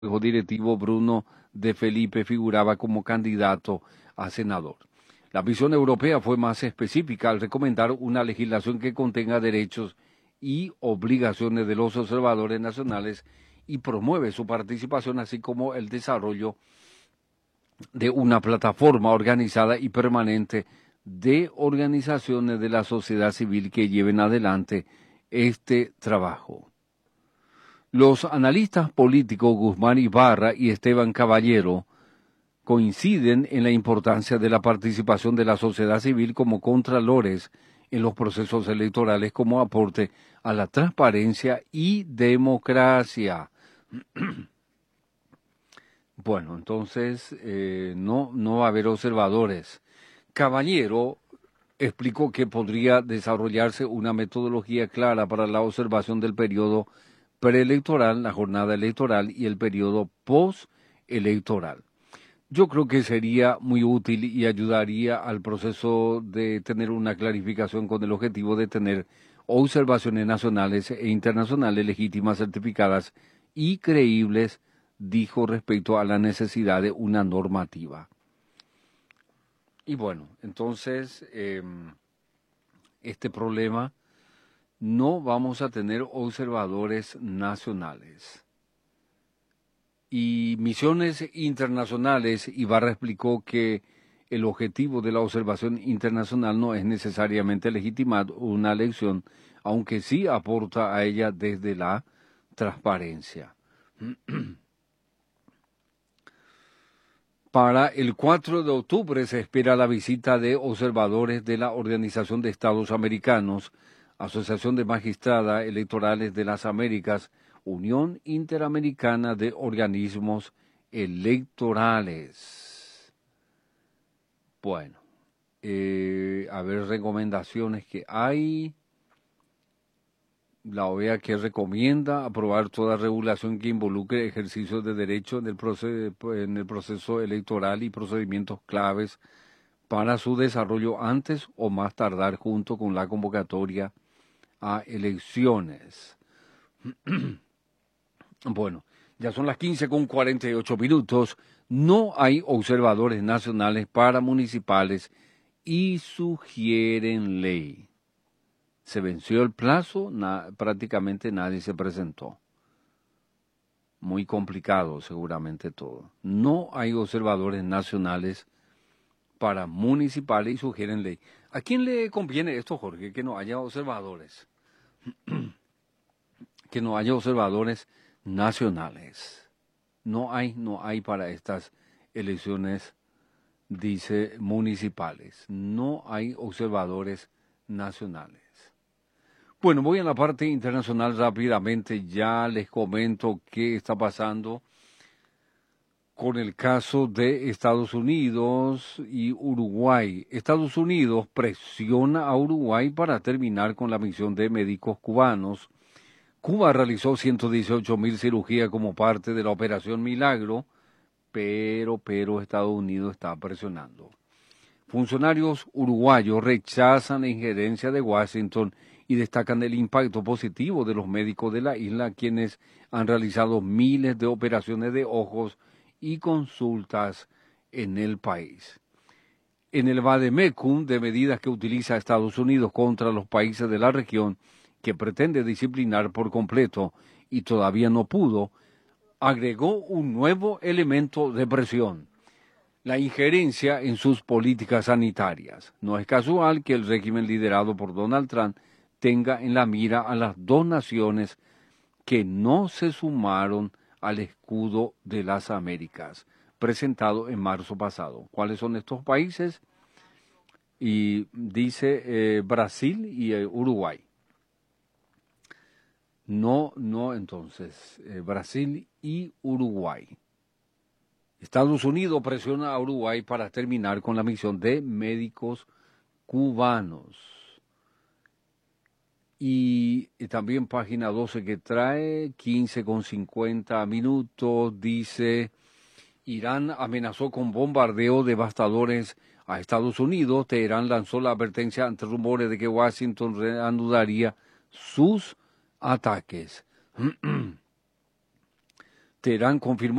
Consejo Directivo Bruno de Felipe figuraba como candidato a senador. La visión europea fue más específica al recomendar una legislación que contenga derechos y obligaciones de los observadores nacionales y promueve su participación, así como el desarrollo de una plataforma organizada y permanente de organizaciones de la sociedad civil que lleven adelante este trabajo. Los analistas políticos Guzmán Ibarra y Esteban Caballero coinciden en la importancia de la participación de la sociedad civil como contralores en los procesos electorales como aporte a la transparencia y democracia. Bueno, entonces no va a haber observadores. Caballero explicó que podría desarrollarse una metodología clara para la observación del periodo preelectoral, la jornada electoral y el periodo postelectoral. Yo creo que sería muy útil y ayudaría al proceso de tener una clarificación con el objetivo de tener observaciones nacionales e internacionales legítimas, certificadas y creíbles, dijo respecto a la necesidad de una normativa. Y bueno, entonces este problema no vamos a tener observadores nacionales. Y misiones internacionales, Ibarra explicó que el objetivo de la observación internacional no es necesariamente legitimar una elección, aunque sí aporta a ella desde la transparencia. Para el 4 de octubre se espera la visita de observadores de la Organización de Estados Americanos, Asociación de Magistradas Electorales de las Américas, Unión Interamericana de Organismos Electorales. Bueno, a ver, recomendaciones que hay. La OEA que recomienda aprobar toda regulación que involucre ejercicios de derecho en el proceso electoral y procedimientos claves para su desarrollo antes o más tardar junto con la convocatoria a elecciones. Bueno, ya son las 15:48. No hay observadores nacionales para municipales y sugieren ley. Se venció el plazo, prácticamente nadie se presentó. Muy complicado seguramente todo. No hay observadores nacionales para municipales y sugieren ley. ¿A quién le conviene esto, Jorge? Que no haya observadores. Que no haya observadores nacionales. No hay para estas elecciones, dice, municipales. No hay observadores nacionales. Bueno, voy a la parte internacional rápidamente. Ya les comento qué está pasando con el caso de Estados Unidos y Uruguay. Estados Unidos presiona a Uruguay para terminar con la misión de médicos cubanos. Cuba realizó 118.000 cirugías como parte de la Operación Milagro, pero Estados Unidos está presionando. Funcionarios uruguayos rechazan la injerencia de Washington y destacan el impacto positivo de los médicos de la isla, quienes han realizado miles de operaciones de ojos y consultas en el país. En el vademecum de medidas que utiliza Estados Unidos contra los países de la región, que pretende disciplinar por completo y todavía no pudo, agregó un nuevo elemento de presión: la injerencia en sus políticas sanitarias. No es casual que el régimen liderado por Donald Trump tenga en la mira a las dos naciones que no se sumaron al escudo de las Américas, presentado en marzo pasado. ¿Cuáles son estos países? Y dice Brasil y Uruguay. Entonces, Brasil y Uruguay. Estados Unidos presiona a Uruguay para terminar con la misión de médicos cubanos. Y también página 12 que trae, 15:50, dice: Irán amenazó con bombardeo devastadores a Estados Unidos. Teherán lanzó la advertencia ante rumores de que Washington reanudaría sus ataques. Teherán confirmó